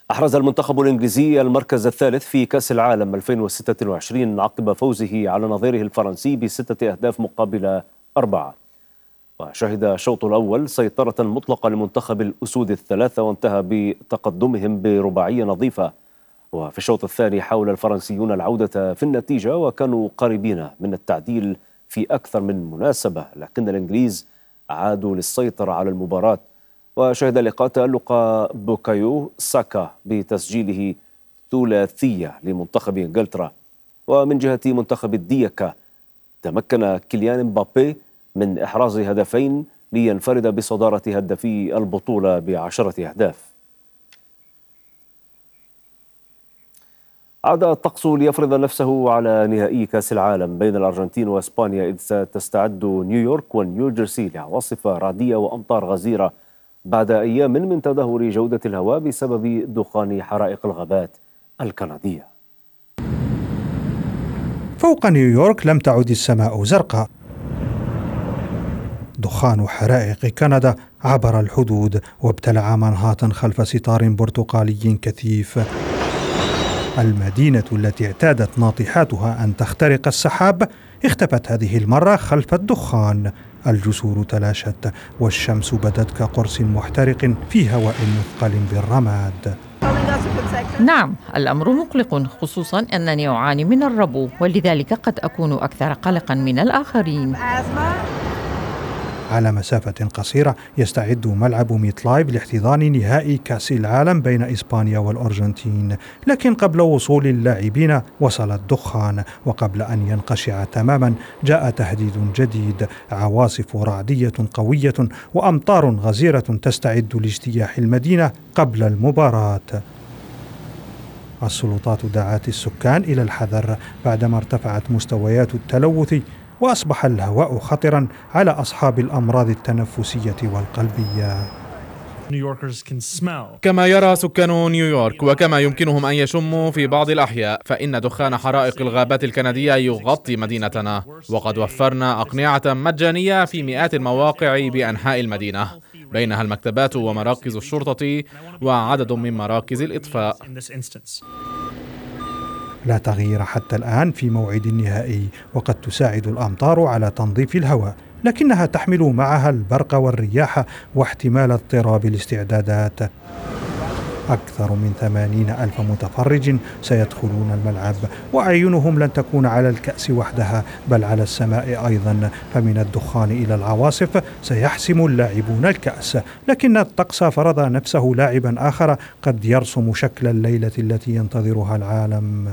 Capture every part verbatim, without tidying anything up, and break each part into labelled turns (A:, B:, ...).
A: أحرز المنتخب الإنجليزي المركز الثالث في كأس العالم ألفين وستة وعشرين عقب فوزه على نظيره الفرنسي بستة أهداف مقابل أربعة. وشهد الشوط الأول سيطرة مطلقة لمنتخب الأسود الثلاثة وانتهى بتقدمهم برباعية نظيفة. وفي الشوط الثاني حاول الفرنسيون العودة في النتيجة وكانوا قريبين من التعديل في أكثر من مناسبة، لكن الإنجليز عادوا للسيطرة على المباراة. وشهد اللقاء تألق بوكايو ساكا بتسجيله ثلاثية لمنتخب إنجلترا. ومن جهة منتخب الديكا تمكن كيليان مبابي من إحراز هدفين لينفرد بصدارة هدافي البطولة بعشرة أهداف. عاد الطقس ليفرض نفسه على نهائي كأس العالم بين الأرجنتين وإسبانيا، إذ ستستعد نيويورك ونيوجيرسي لعواصف رعدية وأمطار غزيرة بعد أيام من تدهور جودة الهواء بسبب دخان حرائق الغابات الكندية.
B: فوق نيويورك لم تعد السماء زرقاء. دخان حرائق كندا عبر الحدود وابتلع منهاتن خلف ستار برتقالي كثيف. المدينة التي اعتادت ناطحاتها أن تخترق السحاب اختفت هذه المرة خلف الدخان. الجسور تلاشت والشمس بدت كقرص محترق في هواء مثقل بالرماد.
C: نعم، الأمر مقلق، خصوصا أنني أعاني من الربو، ولذلك قد أكون أكثر قلقا من الآخرين.
B: على مسافة قصيرة يستعد ملعب ميت لايف لاحتضان نهائي كأس العالم بين إسبانيا والأرجنتين، لكن قبل وصول اللاعبين وصل الدخان، وقبل أن ينقشع تماما جاء تهديد جديد: عواصف رعدية قوية وأمطار غزيرة تستعد لاجتياح المدينة قبل المباراة. السلطات دعت السكان إلى الحذر بعدما ارتفعت مستويات التلوث وأصبح الهواء خطرا على أصحاب الأمراض التنفسية والقلبية.
D: كما يرى سكان نيويورك وكما يمكنهم أن يشموا في بعض الأحياء، فإن دخان حرائق الغابات الكندية يغطي مدينتنا، وقد وفرنا أقنعة مجانية في مئات المواقع بأنحاء المدينة، بينها المكتبات ومراكز الشرطة وعدد من مراكز الإطفاء.
B: لا تغيير حتى الآن في موعد النهائي، وقد تساعد الأمطار على تنظيف الهواء، لكنها تحمل معها البرق والرياح واحتمال اضطراب الاستعدادات. أكثر من ثمانين ألف متفرج سيدخلون الملعب، وأعينهم لن تكون على الكأس وحدها بل على السماء أيضا، فمن الدخان إلى العواصف سيحسم اللاعبون الكأس، لكن الطقس فرض نفسه لاعبا آخر قد يرسم شكل الليلة التي ينتظرها العالم.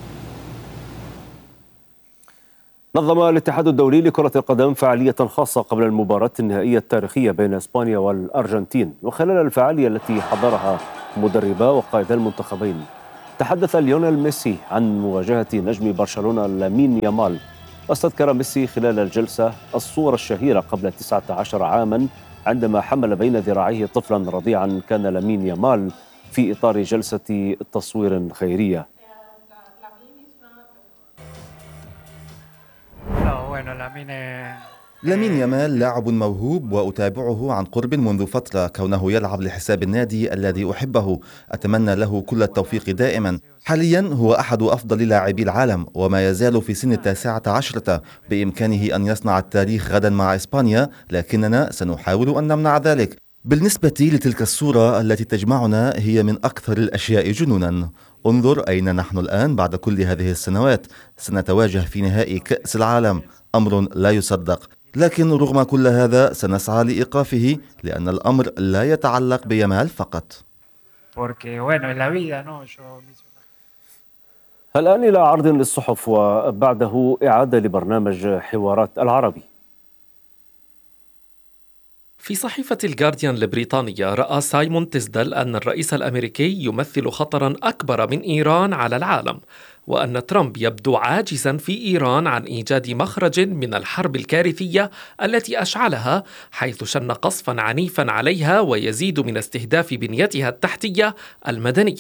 A: نظم الاتحاد الدولي لكرة القدم فعالية خاصة قبل المباراة النهائية التاريخية بين إسبانيا والأرجنتين، وخلال الفعالية التي حضرها مدربا وقائد المنتخبين تحدث ليونيل ميسي عن مواجهة نجم برشلونة لامين يامال. واستذكر ميسي خلال الجلسة الصورة الشهيرة قبل تسعة عشر عاما عندما حمل بين ذراعيه طفلا رضيعا كان لامين يامال في إطار جلسة تصوير خيرية.
E: لامين يامال لاعب موهوب وأتابعه عن قرب منذ فترة، كونه يلعب لحساب النادي الذي أحبه. أتمنى له كل التوفيق دائما. حاليا هو أحد أفضل لاعبي العالم وما يزال في سن التاسعة عشرة. بإمكانه أن يصنع التاريخ غدا مع إسبانيا، لكننا سنحاول أن نمنع ذلك. بالنسبة لتلك الصورة التي تجمعنا هي من أكثر الأشياء جنونا. انظر أين نحن الآن بعد كل هذه السنوات. سنتواجه في نهائي كأس العالم، أمر لا يصدق، لكن رغم كل هذا سنسعى لإيقافه، لأن الأمر لا يتعلق بيامال فقط.
A: الآن إلى عرض للصحف وبعده إعادة لبرنامج حوارات العربي.
F: في صحيفة الجارديان البريطانية رأى سايمون تيزدل أن الرئيس الأمريكي يمثل خطرا أكبر من إيران على العالم، وأن ترامب يبدو عاجزا في إيران عن إيجاد مخرج من الحرب الكارثية التي أشعلها، حيث شن قصفا عنيفا عليها ويزيد من استهداف بنيتها التحتية المدنية.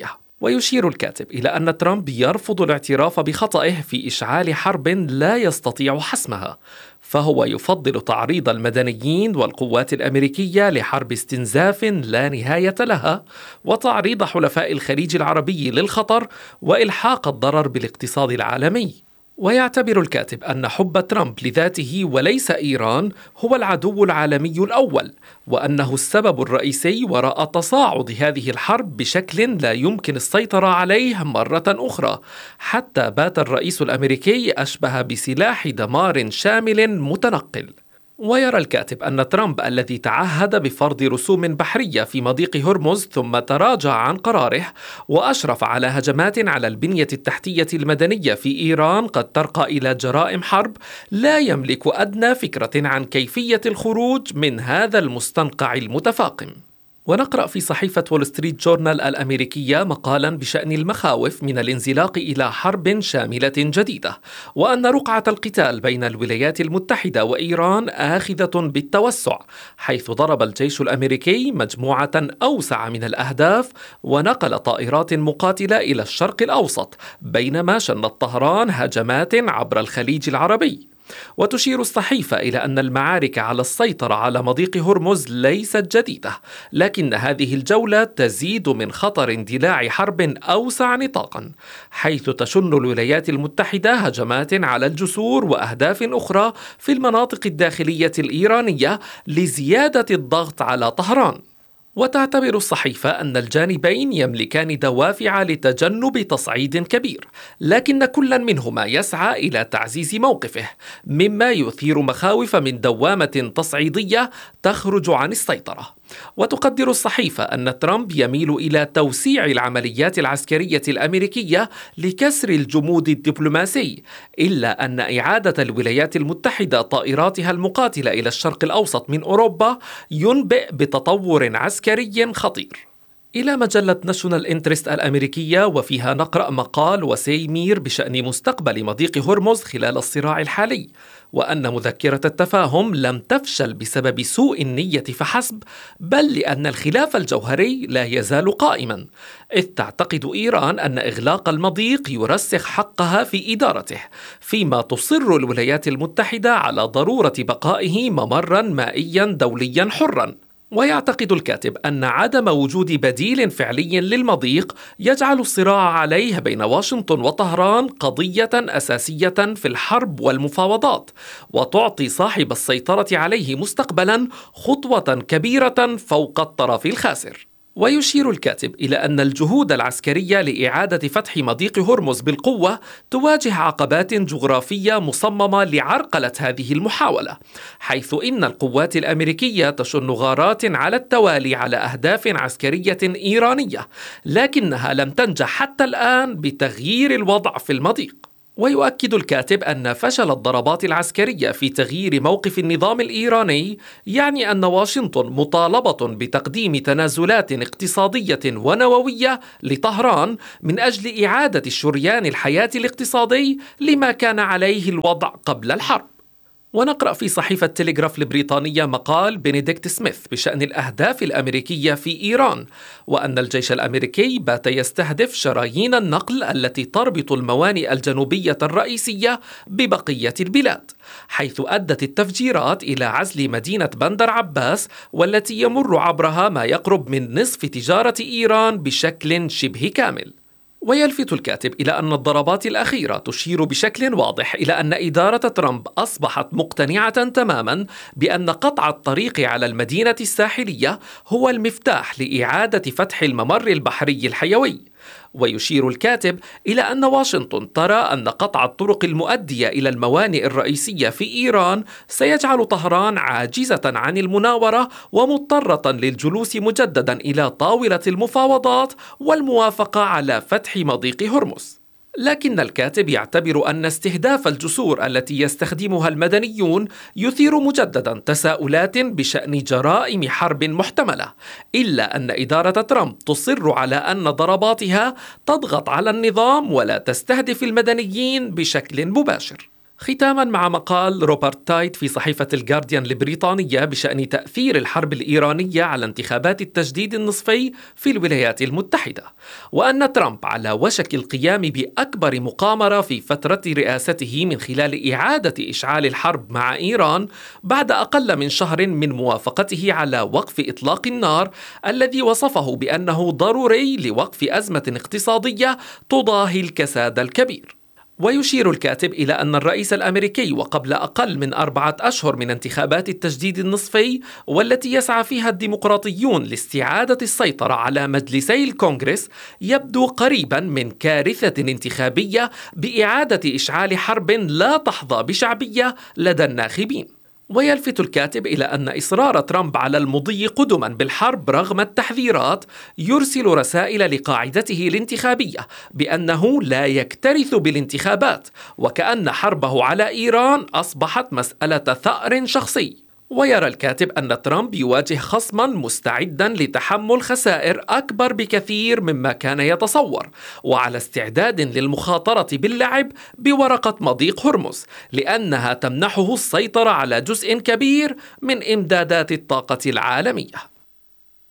F: ويشير الكاتب إلى أن ترامب يرفض الاعتراف بخطئه في إشعال حرب لا يستطيع حسمها، فهو يفضل تعريض المدنيين والقوات الأمريكية لحرب استنزاف لا نهاية لها، وتعريض حلفاء الخليج العربي للخطر وإلحاق الضرر بالاقتصاد العالمي. ويعتبر الكاتب أن حب ترامب لذاته وليس إيران هو العدو العالمي الأول، وأنه السبب الرئيسي وراء تصاعد هذه الحرب بشكل لا يمكن السيطرة عليه مرة أخرى، حتى بات الرئيس الأمريكي أشبه بسلاح دمار شامل متنقل. ويرى الكاتب أن ترامب الذي تعهد بفرض رسوم بحرية في مضيق هرمز ثم تراجع عن قراره وأشرف على هجمات على البنية التحتية المدنية في إيران قد ترقى إلى جرائم حرب، لا يملك أدنى فكرة عن كيفية الخروج من هذا المستنقع المتفاقم. ونقرأ في صحيفة وول ستريت جورنال الأمريكية مقالا بشأن المخاوف من الانزلاق إلى حرب شاملة جديدة، وأن رقعة القتال بين الولايات المتحدة وإيران آخذة بالتوسع، حيث ضرب الجيش الأمريكي مجموعة أوسع من الأهداف ونقل طائرات مقاتلة إلى الشرق الأوسط، بينما شنت طهران هجمات عبر الخليج العربي. وتشير الصحيفة إلى أن المعارك على السيطرة على مضيق هرمز ليست جديدة، لكن هذه الجولة تزيد من خطر اندلاع حرب أوسع نطاقا، حيث تشن الولايات المتحدة هجمات على الجسور وأهداف أخرى في المناطق الداخلية الإيرانية لزيادة الضغط على طهران. وتعتبر الصحيفة أن الجانبين يملكان دوافع لتجنب تصعيد كبير، لكن كل منهما يسعى إلى تعزيز موقفه، مما يثير مخاوف من دوامة تصعيدية تخرج عن السيطرة. وتقدر الصحيفة أن ترامب يميل إلى توسيع العمليات العسكرية الأمريكية لكسر الجمود الدبلوماسي، إلا أن إعادة الولايات المتحدة طائراتها المقاتلة إلى الشرق الأوسط من أوروبا ينبئ بتطور عسكري خطير. إلى مجلة ناشونال انترست الأمريكية، وفيها نقرأ مقال وسيمير بشأن مستقبل مضيق هرمز خلال الصراع الحالي، وأن مذكرة التفاهم لم تفشل بسبب سوء النية فحسب، بل لأن الخلاف الجوهري لا يزال قائما، إذ تعتقد إيران أن إغلاق المضيق يرسخ حقها في إدارته، فيما تصر الولايات المتحدة على ضرورة بقائه ممرا مائيا دوليا حرا. ويعتقد الكاتب أن عدم وجود بديل فعلي للمضيق يجعل الصراع عليه بين واشنطن وطهران قضية أساسية في الحرب والمفاوضات، وتعطي صاحب السيطرة عليه مستقبلا خطوة كبيرة فوق الطرف الخاسر. ويشير الكاتب إلى أن الجهود العسكرية لإعادة فتح مضيق هرمز بالقوة تواجه عقبات جغرافية مصممة لعرقلة هذه المحاولة، حيث إن القوات الأمريكية تشن غارات على التوالي على أهداف عسكرية إيرانية، لكنها لم تنجح حتى الآن بتغيير الوضع في المضيق. ويؤكد الكاتب أن فشل الضربات العسكرية في تغيير موقف النظام الإيراني يعني أن واشنطن مطالبة بتقديم تنازلات اقتصادية ونووية لطهران من أجل إعادة الشريان الحياة الاقتصادي لما كان عليه الوضع قبل الحرب. ونقرأ في صحيفة تيليغراف البريطانية مقال بنديكت سميث بشأن الأهداف الأمريكية في إيران، وأن الجيش الأمريكي بات يستهدف شرايين النقل التي تربط الموانئ الجنوبية الرئيسية ببقية البلاد، حيث أدت التفجيرات إلى عزل مدينة بندر عباس، والتي يمر عبرها ما يقرب من نصف تجارة إيران بشكل شبه كامل. ويلفت الكاتب إلى أن الضربات الأخيرة تشير بشكل واضح إلى أن إدارة ترامب أصبحت مقتنعة تماما بأن قطع الطريق على المدينة الساحلية هو المفتاح لإعادة فتح الممر البحري الحيوي. ويشير الكاتب إلى أن واشنطن ترى أن قطع الطرق المؤدية إلى الموانئ الرئيسية في إيران سيجعل طهران عاجزة عن المناورة ومضطرة للجلوس مجددا إلى طاولة المفاوضات والموافقة على فتح مضيق هرمز. لكن الكاتب يعتبر أن استهداف الجسور التي يستخدمها المدنيون يثير مجددا تساؤلات بشأن جرائم حرب محتملة، إلا أن إدارة ترامب تصر على أن ضرباتها تضغط على النظام ولا تستهدف المدنيين بشكل مباشر. ختاما مع مقال روبرت تايت في صحيفة الجارديان البريطانية بشأن تأثير الحرب الإيرانية على انتخابات التجديد النصفي في الولايات المتحدة، وأن ترامب على وشك القيام بأكبر مقامرة في فترة رئاسته من خلال إعادة إشعال الحرب مع إيران بعد أقل من شهر من موافقته على وقف إطلاق النار الذي وصفه بأنه ضروري لوقف أزمة اقتصادية تضاهي الكساد الكبير. ويشير الكاتب إلى أن الرئيس الأمريكي وقبل أقل من أربعة أشهر من انتخابات التجديد النصفي والتي يسعى فيها الديمقراطيون لاستعادة السيطرة على مجلسي الكونغرس يبدو قريبا من كارثة انتخابية بإعادة إشعال حرب لا تحظى بشعبية لدى الناخبين. ويلفت الكاتب إلى أن إصرار ترامب على المضي قدما بالحرب رغم التحذيرات يرسل رسائل لقاعدته الانتخابية بأنه لا يكترث بالانتخابات، وكأن حربه على إيران أصبحت مسألة ثأر شخصي. ويرى الكاتب أن ترامب يواجه خصما مستعدا لتحمل خسائر أكبر بكثير مما كان يتصور، وعلى استعداد للمخاطرة باللعب بورقة مضيق هرمز لأنها تمنحه السيطرة على جزء كبير من إمدادات الطاقة العالمية.